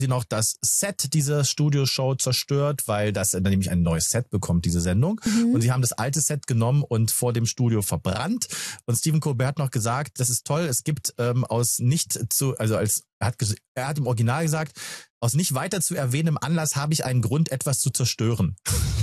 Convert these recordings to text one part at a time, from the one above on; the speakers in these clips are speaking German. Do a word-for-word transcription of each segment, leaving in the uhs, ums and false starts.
sie noch das Set dieser Studioshow zerstört, weil das nämlich ein neues Set bekommt, diese Sendung. Mhm. Und sie haben das alte Set genommen und vor dem Studio verbrannt. Und Stephen Colbert hat noch gesagt, das ist toll, es gibt ähm, aus nicht zu, also als er hat, er hat im Original gesagt, aus nicht weiter zu erwähnem Anlass habe ich einen Grund, etwas zu zerstören.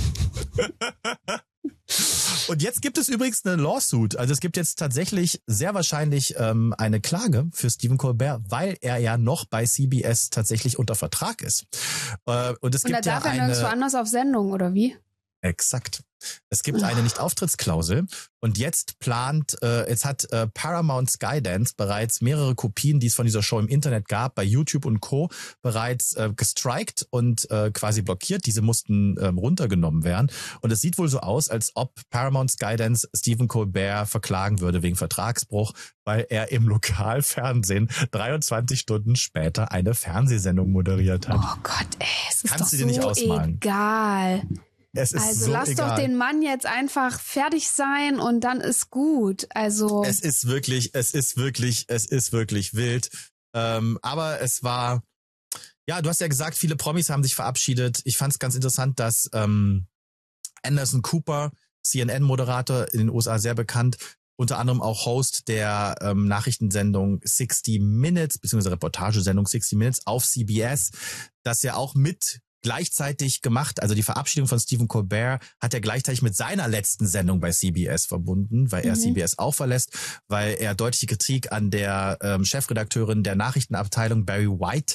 Und jetzt gibt es übrigens eine Lawsuit. Also es gibt jetzt tatsächlich sehr wahrscheinlich ähm, eine Klage für Stephen Colbert, weil er ja noch bei C B S tatsächlich unter Vertrag ist. Äh, und es und gibt da darf ja er eine, nirgendwo anders auf Sendung, oder wie? Exakt. Es gibt eine Nicht-Auftrittsklausel und jetzt plant, äh, jetzt hat äh, Paramount Skydance bereits mehrere Kopien, die es von dieser Show im Internet gab, bei YouTube und Co. bereits äh, gestrikt und äh, quasi blockiert. Diese mussten ähm, runtergenommen werden. Und es sieht wohl so aus, als ob Paramount Skydance Stephen Colbert verklagen würde wegen Vertragsbruch, weil er im Lokalfernsehen dreiundzwanzig Stunden später eine Fernsehsendung moderiert hat. Oh Gott, ey, es ist Kannst doch du dir nicht so ausmalen. egal. Es ist also so lass egal. doch den Mann jetzt einfach fertig sein und dann ist gut. Also es ist wirklich, es ist wirklich, es ist wirklich wild. Ähm, aber es war, ja, du hast ja gesagt, viele Promis haben sich verabschiedet. Ich fand es ganz interessant, dass ähm, Anderson Cooper, C N N-Moderator in den U S A sehr bekannt, unter anderem auch Host der ähm, Nachrichtensendung sixty minutes, beziehungsweise Reportagesendung sixty minutes auf C B S, das ja auch mit gleichzeitig gemacht, also die Verabschiedung von Stephen Colbert hat er gleichzeitig mit seiner letzten Sendung bei C B S verbunden, weil er mhm. C B S auch verlässt, weil er deutliche Kritik an der ähm, Chefredakteurin der Nachrichtenabteilung Barry White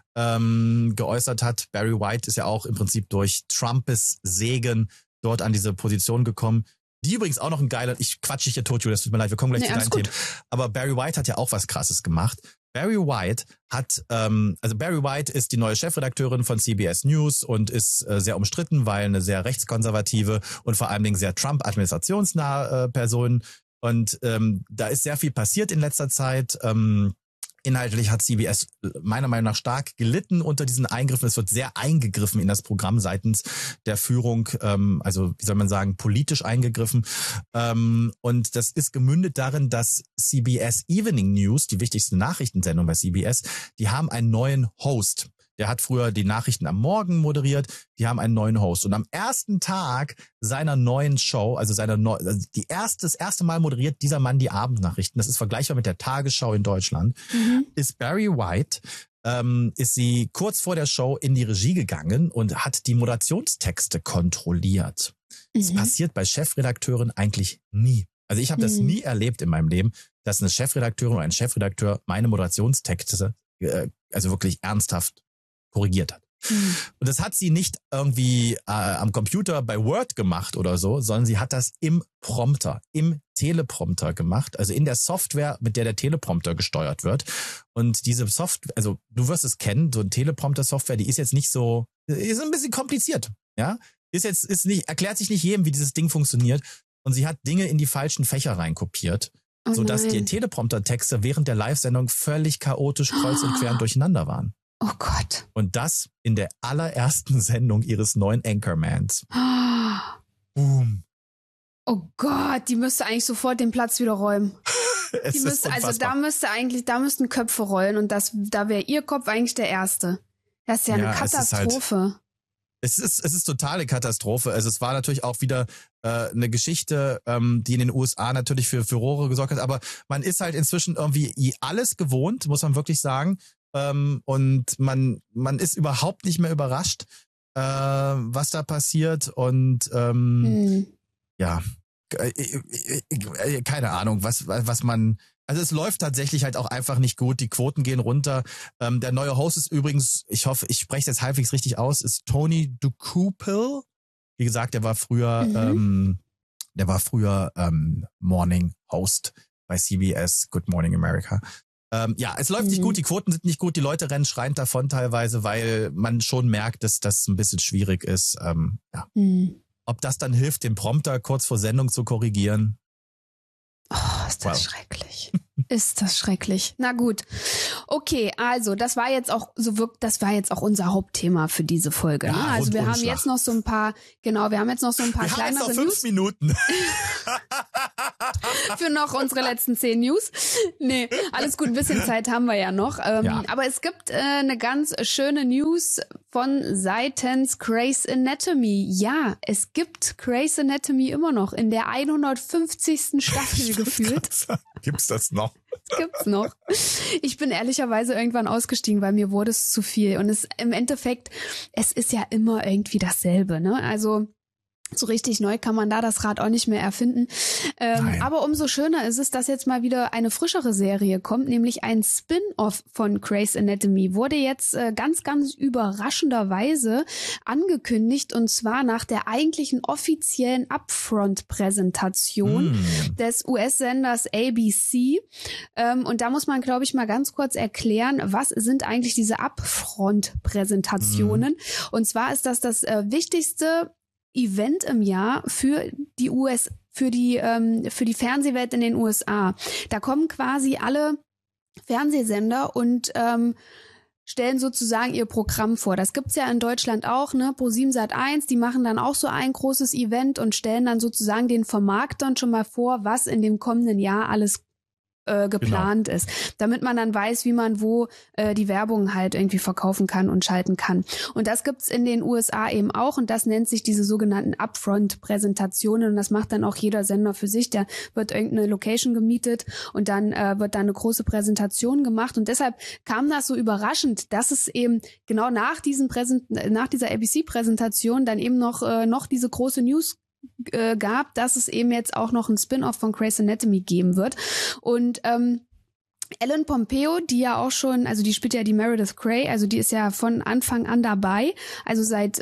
ähm, geäußert hat. Barry White ist ja auch im Prinzip durch Trumpes Segen dort an diese Position gekommen. Die übrigens auch noch ein geiler, ich quatsche dich hier tot, Julius, tut mir leid, wir kommen gleich nee, zu deinen Themen. Aber Barry White hat ja auch was Krasses gemacht. Barry White hat, ähm, also Barry White ist die neue Chefredakteurin von C B S News und ist äh, sehr umstritten, weil eine sehr rechtskonservative und vor allen Dingen sehr Trump-administrationsnahe äh, Person. Und ähm, da ist sehr viel passiert in letzter Zeit. Ähm, Inhaltlich hat C B S meiner Meinung nach stark gelitten unter diesen Eingriffen. Es wird sehr eingegriffen in das Programm seitens der Führung, ähm, also wie soll man sagen, politisch eingegriffen. Ähm, und das ist gemündet darin, dass C B S Evening News, die wichtigste Nachrichtensendung bei C B S, die haben einen neuen Host. Der hat früher die Nachrichten am Morgen moderiert. Die haben einen neuen Host. Und am ersten Tag seiner neuen Show, also seiner neu, also die erste, das erste Mal moderiert dieser Mann die Abendnachrichten. Das ist vergleichbar mit der Tagesschau in Deutschland. Mhm. Ist Barry White, ähm, ist sie kurz vor der Show in die Regie gegangen und hat die Moderationstexte kontrolliert. Mhm. Das passiert bei Chefredakteuren eigentlich nie. Also ich habe das mhm. nie erlebt in meinem Leben, dass eine Chefredakteurin oder ein Chefredakteur meine Moderationstexte, äh, also wirklich ernsthaft korrigiert hat. Mhm. Und das hat sie nicht irgendwie äh, am Computer bei Word gemacht oder so, sondern sie hat das im Prompter, im Teleprompter gemacht, also in der Software, mit der der Teleprompter gesteuert wird. Und diese Software, also du wirst es kennen, so eine Teleprompter-Software, die ist jetzt nicht so, ist ein bisschen kompliziert, ja? Ist jetzt, ist nicht, erklärt sich nicht jedem, wie dieses Ding funktioniert. Und sie hat Dinge in die falschen Fächer reinkopiert, oh sodass nein. die Teleprompter-Texte während der Live-Sendung völlig chaotisch kreuz und quer durcheinander waren. Oh Gott. Und das in der allerersten Sendung ihres neuen Anchormans. Boom. Oh Gott, die müsste eigentlich sofort den Platz wieder räumen. es die ist müsste, unfassbar. Also da müsste eigentlich, da müssten Köpfe rollen und das, da wäre ihr Kopf eigentlich der erste. Das ist ja, ja eine Katastrophe. Es ist, halt, es ist, es ist totale Katastrophe. Also es war natürlich auch wieder äh, eine Geschichte, ähm, die in den U S A natürlich für Furore gesorgt hat. Aber man ist halt inzwischen irgendwie alles gewohnt, muss man wirklich sagen. Ähm, und man man ist überhaupt nicht mehr überrascht, äh, was da passiert. Und ähm, hm. ja, äh, äh, äh, keine Ahnung, was was man... Also es läuft tatsächlich halt auch einfach nicht gut. Die Quoten gehen runter. Ähm, der neue Host ist übrigens, ich hoffe, ich spreche es jetzt halbwegs richtig aus, ist Tony Dokoupil. Wie gesagt, der war früher, mhm. ähm, der war früher ähm, Morning Host bei C B S, Good Morning America. Ähm, ja, es läuft mhm. nicht gut, die Quoten sind nicht gut, die Leute rennen schreiend davon teilweise, weil man schon merkt, dass das ein bisschen schwierig ist. Ähm, ja. Mhm. Ob das dann hilft, den Prompter kurz vor Sendung zu korrigieren? Oh, ist das wow. schrecklich. Ist das schrecklich. Na gut. Okay, also das war jetzt auch so wirkt, das war jetzt auch unser Hauptthema für diese Folge. Ja, ne? Also wir haben jetzt noch so ein paar, genau, wir haben jetzt noch so ein paar wir kleinere haben jetzt noch fünf News. Minuten. für noch unsere letzten zehn News. Nee, alles gut, ein bisschen Zeit haben wir ja noch. Ähm, ja. Aber es gibt äh, eine ganz schöne News von seitens Grey's Anatomy. Ja, es gibt Grey's Anatomy immer noch in der hundertfünfzigsten Staffel gefühlt. Gibt's das noch? Das gibt's noch. Ich bin ehrlicherweise irgendwann ausgestiegen, weil mir wurde es zu viel. Und es im Endeffekt, es ist ja immer irgendwie dasselbe, ne? Also so richtig neu kann man da das Rad auch nicht mehr erfinden. Ähm, aber umso schöner ist es, dass jetzt mal wieder eine frischere Serie kommt, nämlich ein Spin-off von Grey's Anatomy. Wurde jetzt äh, ganz, ganz überraschenderweise angekündigt, und zwar nach der eigentlichen offiziellen Upfront-Präsentation mm. des U S-Senders A B C. Ähm, und da muss man, glaube ich, mal ganz kurz erklären, was sind eigentlich diese Upfront-Präsentationen? Mm. Und zwar ist das das äh, wichtigste Event im Jahr für die U S, für die ähm, für die Fernsehwelt in den U S A. Da kommen quasi alle Fernsehsender und ähm, stellen sozusagen ihr Programm vor. Das gibt's ja in Deutschland auch, ne? ProSieben Sat eins, die machen dann auch so ein großes Event und stellen dann sozusagen den Vermarktern schon mal vor, was in dem kommenden Jahr alles Äh, geplant genau. ist, damit man dann weiß, wie man wo äh, die Werbung halt irgendwie verkaufen kann und schalten kann. Und das gibt's in den U S A eben auch, und das nennt sich diese sogenannten Upfront-Präsentationen, und das macht dann auch jeder Sender für sich. Da wird irgendeine Location gemietet und dann äh, wird da eine große Präsentation gemacht, und deshalb kam das so überraschend, dass es eben genau nach diesen Präsent nach dieser A B C-Präsentation dann eben noch äh, noch diese große News gab, dass es eben jetzt auch noch ein Spin-off von Grey's Anatomy geben wird. Und ähm, Ellen Pompeo, die ja auch schon, also die spielt ja die Meredith Grey, also die ist ja von Anfang an dabei, also seit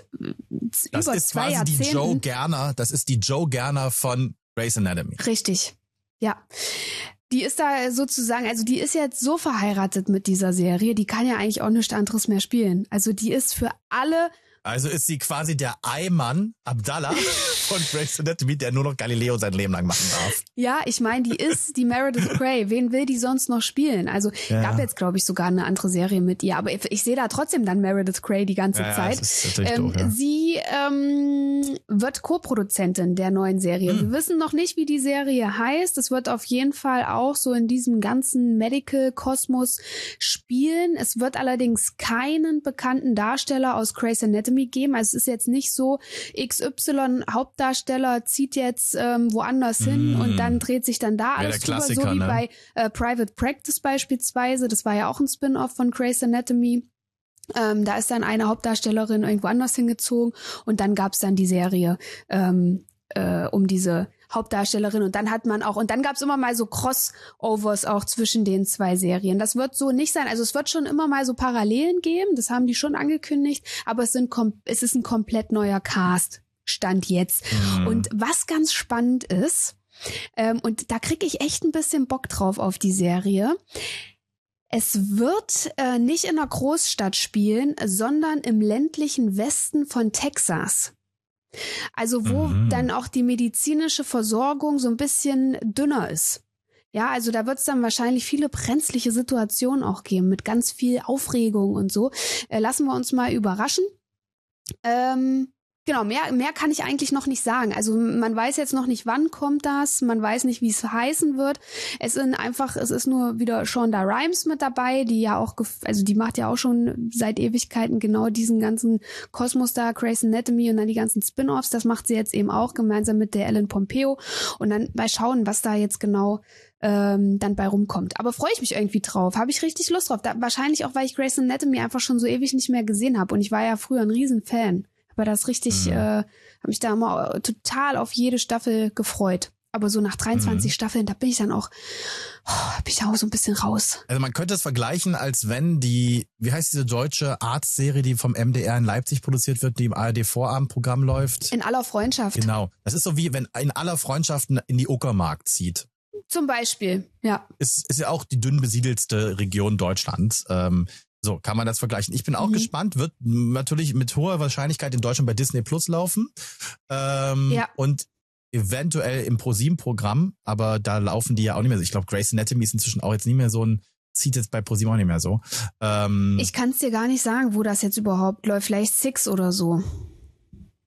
das über ist zwei quasi Jahrzehnten. Die Joe Gerner, das ist die Joe Gerner von Grey's Anatomy. Richtig, ja. Die ist da sozusagen, also die ist jetzt so verheiratet mit dieser Serie, die kann ja eigentlich auch nichts anderes mehr spielen. Also die ist für alle. Also ist sie quasi der Ayman Abdallah von Grey's Anatomy, der nur noch Galileo sein Leben lang machen darf. Ja, ich meine, die ist die Meredith Grey. Wen will die sonst noch spielen? Also ja. gab jetzt, glaube ich, sogar eine andere Serie mit ihr. Aber ich, ich sehe da trotzdem dann Meredith Grey die ganze ja, Zeit. Ja, das ist ähm, doof, ja. Sie ähm, wird Co-Produzentin der neuen Serie. Hm. Wir wissen noch nicht, wie die Serie heißt. Es wird auf jeden Fall auch so in diesem ganzen Medical-Kosmos spielen. Es wird allerdings keinen bekannten Darsteller aus Grey's Anatomy geben. Also es ist jetzt nicht so, X Y Hauptdarsteller zieht jetzt ähm, woanders mm. hin und dann dreht sich dann da alles drüber, so wie ne? bei äh, Private Practice beispielsweise. Das war ja auch ein Spin-off von Grey's Anatomy. Ähm, da ist dann eine Hauptdarstellerin irgendwo anders hingezogen, und dann gab's dann die Serie ähm, äh, um diese Hauptdarstellerin, und dann hat man auch, und dann gab's immer mal so Crossovers auch zwischen den zwei Serien. Das wird so nicht sein, also es wird schon immer mal so Parallelen geben, das haben die schon angekündigt, aber es sind es ist ein komplett neuer Cast, Stand jetzt. Mhm. Und was ganz spannend ist, ähm, und da kriege ich echt ein bisschen Bock drauf auf die Serie, es wird äh, nicht in einer Großstadt spielen, sondern im ländlichen Westen von Texas. Also wo mhm. dann auch die medizinische Versorgung so ein bisschen dünner ist. Ja, also da wird es dann wahrscheinlich viele brenzliche Situationen auch geben mit ganz viel Aufregung und so. Äh, lassen wir uns mal überraschen. Ähm, genau, mehr, mehr kann ich eigentlich noch nicht sagen. Also man weiß jetzt noch nicht, wann kommt das. Man weiß nicht, wie es heißen wird. Es sind einfach, es ist nur wieder Shonda Rhimes mit dabei, die ja auch, also die macht ja auch schon seit Ewigkeiten genau diesen ganzen Kosmos da, Grey's Anatomy und dann die ganzen Spin-offs. Das macht sie jetzt eben auch gemeinsam mit der Ellen Pompeo. Und dann mal schauen, was da jetzt genau ähm, dann bei rumkommt. Aber freue ich mich irgendwie drauf. Habe ich richtig Lust drauf. Da, wahrscheinlich auch, weil ich Grey's Anatomy einfach schon so ewig nicht mehr gesehen habe. Und ich war ja früher ein Riesenfan. Aber das richtig, mhm. äh, habe mich da immer total auf jede Staffel gefreut. Aber so nach dreiundzwanzig mhm. Staffeln, da bin ich dann auch, oh, bin ich auch so ein bisschen raus. Also man könnte es vergleichen, als wenn die, wie heißt diese deutsche Arztserie, die vom M D R in Leipzig produziert wird, die im A R D-Vorabendprogramm läuft? In aller Freundschaft. Genau. Das ist so wie, wenn in aller Freundschaft in die Uckermark zieht. Zum Beispiel, ja. Ist, ist ja auch die dünn besiedelste Region Deutschlands. Ähm, So, kann man das vergleichen. Ich bin auch mhm. gespannt, wird natürlich mit hoher Wahrscheinlichkeit in Deutschland bei Disney Plus laufen. Ähm, ja. Und eventuell im ProSieben-Programm, aber da laufen die ja auch nicht mehr so. Ich glaube, Grey's Anatomy ist inzwischen auch jetzt nicht mehr so ein, zieht jetzt bei ProSieben auch nicht mehr so. Ähm, ich kann es dir gar nicht sagen, wo das jetzt überhaupt läuft. Vielleicht Six oder so.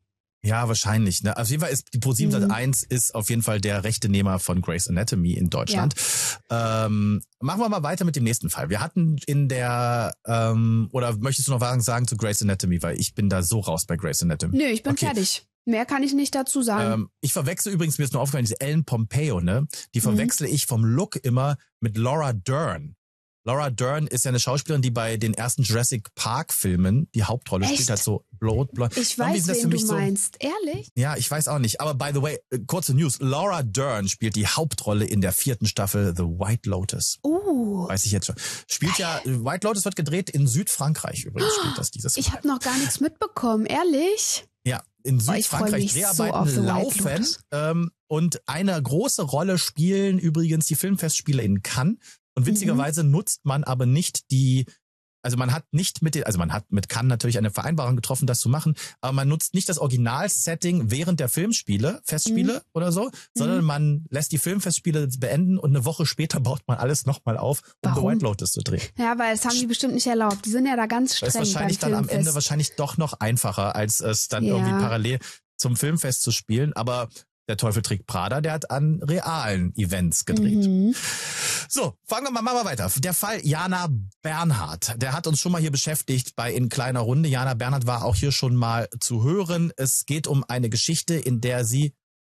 Ja, wahrscheinlich. Ne? Auf jeden Fall ist die ProSieben Sat eins mhm. ist auf jeden Fall der Rechtenehmer von Grey's Anatomy in Deutschland. Ja. Ähm, machen wir mal weiter mit dem nächsten Fall. Wir hatten in der, ähm, oder möchtest du noch was sagen zu Grey's Anatomy? Weil ich bin da so raus bei Grey's Anatomy. Nö, ich bin okay. fertig. Mehr kann ich nicht dazu sagen. Ähm, ich verwechsel übrigens, mir ist nur aufgefallen, diese Ellen Pompeo, ne? Die verwechsel mhm. ich vom Look immer mit Laura Dern. Laura Dern ist ja eine Schauspielerin, die bei den ersten Jurassic Park Filmen die Hauptrolle Echt? spielt, hat so blond, blond. Ich weiß, wen du meinst. So, ehrlich? Ja, ich weiß auch nicht. Aber by the way, kurze News. Laura Dern spielt die Hauptrolle in der vierten Staffel The White Lotus. Oh. Weiß ich jetzt schon. Spielt ja, White Lotus wird gedreht in Südfrankreich übrigens, spielt das dieses Mal. Ich habe noch gar nichts mitbekommen, ehrlich? Ja, in Südfrankreich Dreharbeiten so laufen. Ähm, und eine große Rolle spielen übrigens die Filmfestspiele in Cannes. Und witzigerweise mhm. nutzt man aber nicht die, also man hat nicht mit den, also man hat mit Cannes natürlich eine Vereinbarung getroffen, das zu machen, aber man nutzt nicht das Originalsetting während der Filmspiele, Festspiele mhm. oder so, sondern mhm. man lässt die Filmfestspiele beenden und eine Woche später baut man alles nochmal auf, um Warum? The White Lotus zu drehen. Ja, weil das haben die bestimmt nicht erlaubt. Die sind ja da ganz streng. Das ist wahrscheinlich dann am Ende wahrscheinlich doch noch einfacher, als es dann ja. irgendwie parallel zum Filmfest zu spielen, aber der Teufel trägt Prada, der hat an realen Events gedreht. Mhm. So, fangen wir mal, machen wir weiter. Der Fall Jana Bernhardt, der hat uns schon mal hier beschäftigt bei In kleiner Runde. Jana Bernhardt war auch hier schon mal zu hören. Es geht um eine Geschichte, in der sie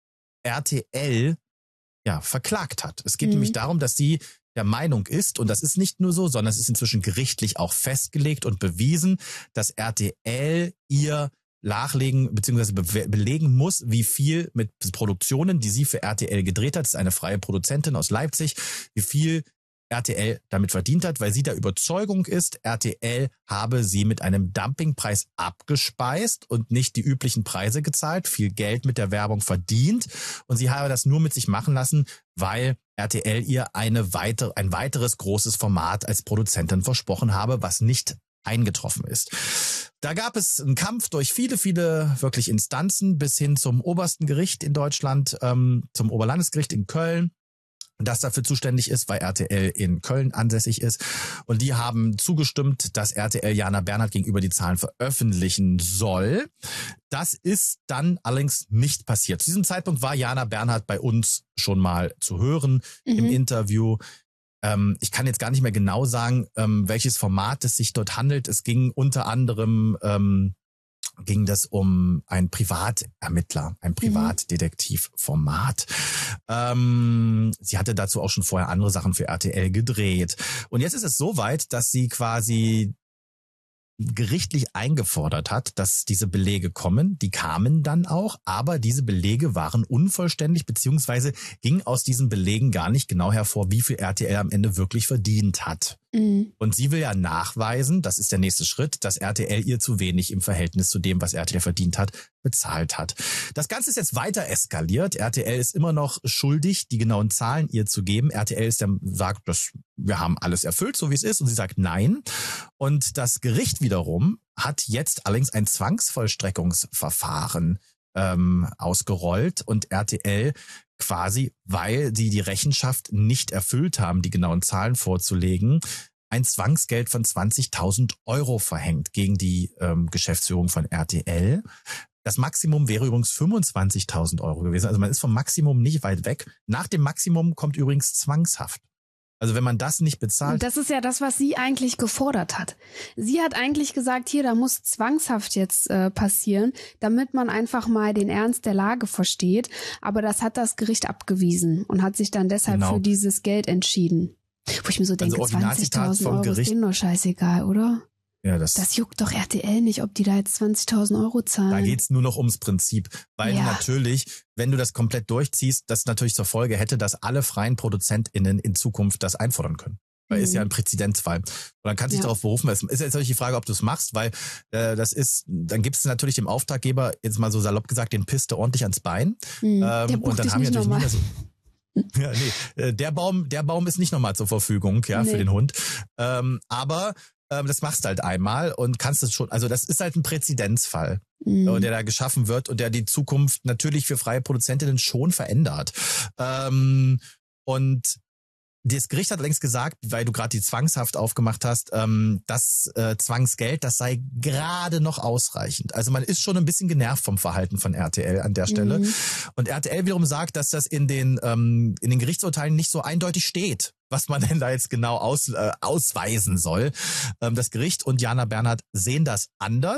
R T L ja verklagt hat. Es geht mhm. nämlich darum, dass sie der Meinung ist, und das ist nicht nur so, sondern es ist inzwischen gerichtlich auch festgelegt und bewiesen, dass R T L ihr nachlegen bzw. Be- belegen muss, wie viel mit Produktionen, die sie für R T L gedreht hat, das ist eine freie Produzentin aus Leipzig, wie viel R T L damit verdient hat, weil sie der Überzeugung ist, R T L habe sie mit einem Dumpingpreis abgespeist und nicht die üblichen Preise gezahlt, viel Geld mit der Werbung verdient, und sie habe das nur mit sich machen lassen, weil R T L ihr eine weitere, ein weiteres großes Format als Produzentin versprochen habe, was nicht eingetroffen ist. Da gab es einen Kampf durch viele, viele wirklich Instanzen bis hin zum obersten Gericht in Deutschland, ähm, zum Oberlandesgericht in Köln, das dafür zuständig ist, weil R T L in Köln ansässig ist. Und die haben zugestimmt, dass R T L Jana Bernhardt gegenüber die Zahlen veröffentlichen soll. Das ist dann allerdings nicht passiert. Zu diesem Zeitpunkt war Jana Bernhardt bei uns schon mal zu hören mhm. im Interview. Ähm, ich kann jetzt gar nicht mehr genau sagen, ähm, welches Format es sich dort handelt. Es ging unter anderem, ähm, ging das um einen Privatermittler, ein Privatdetektivformat. Ähm, sie hatte dazu auch schon vorher andere Sachen für R T L gedreht. Und jetzt ist es so weit, dass sie quasi gerichtlich eingefordert hat, dass diese Belege kommen. Die kamen dann auch, aber diese Belege waren unvollständig, beziehungsweise ging aus diesen Belegen gar nicht genau hervor, wie viel R T L am Ende wirklich verdient hat. Mhm. Und sie will ja nachweisen, das ist der nächste Schritt, dass R T L ihr zu wenig im Verhältnis zu dem, was R T L verdient hat, bezahlt hat. Das Ganze ist jetzt weiter eskaliert. R T L ist immer noch schuldig, die genauen Zahlen ihr zu geben. R T L ist der, sagt, dass wir haben alles erfüllt, so wie es ist. Und sie sagt nein. Und das Gericht wiederum hat jetzt allerdings ein Zwangsvollstreckungsverfahren ähm, ausgerollt und R T L quasi, weil sie die Rechenschaft nicht erfüllt haben, die genauen Zahlen vorzulegen, ein Zwangsgeld von zwanzigtausend Euro verhängt gegen die ähm, Geschäftsführung von R T L. Das Maximum wäre übrigens fünfundzwanzigtausend Euro gewesen. Also man ist vom Maximum nicht weit weg. Nach dem Maximum kommt übrigens Zwangshaft. Also wenn man das nicht bezahlt. Das ist ja das, was sie eigentlich gefordert hat. Sie hat eigentlich gesagt, hier, da muss Zwangshaft jetzt äh, passieren, damit man einfach mal den Ernst der Lage versteht. Aber das hat das Gericht abgewiesen und hat sich dann deshalb genau. für dieses Geld entschieden. Wo ich mir so denke, also zwanzigtausend Euro Gericht. Ist denen doch scheißegal, oder? Ja, das, das juckt doch R T L nicht, ob die da jetzt zwanzigtausend Euro zahlen. Da geht's nur noch ums Prinzip. Weil ja. natürlich, wenn du das komplett durchziehst, das natürlich zur Folge hätte, dass alle freien ProduzentInnen in Zukunft das einfordern können. Weil mhm. ist ja ein Präzedenzfall. Und dann kannst du dich ja. darauf berufen. Es ist jetzt natürlich die Frage, ob du es machst, weil äh, das ist, dann gibst du natürlich dem Auftraggeber, jetzt mal so salopp gesagt, den Piste ordentlich ans Bein. Mhm. Ähm, und dann haben die natürlich nie mehr so. Ja, nee, der Baum, der Baum ist nicht nochmal zur Verfügung, ja, nee. für den Hund. Ähm, aber ähm, das machst du halt einmal und kannst es schon, also das ist halt ein Präzedenzfall, mhm. der da geschaffen wird und der die Zukunft natürlich für freie Produzentinnen schon verändert. Ähm, und Das Gericht hat allerdings gesagt, weil du gerade die Zwangshaft aufgemacht hast, ähm, das äh, Zwangsgeld, das sei gerade noch ausreichend. Also man ist schon ein bisschen genervt vom Verhalten von R T L an der Stelle. Mhm. Und R T L wiederum sagt, dass das in den ähm, in den Gerichtsurteilen nicht so eindeutig steht, was man denn da jetzt genau aus, äh, ausweisen soll. Ähm, das Gericht und Jana Bernhardt sehen das anders.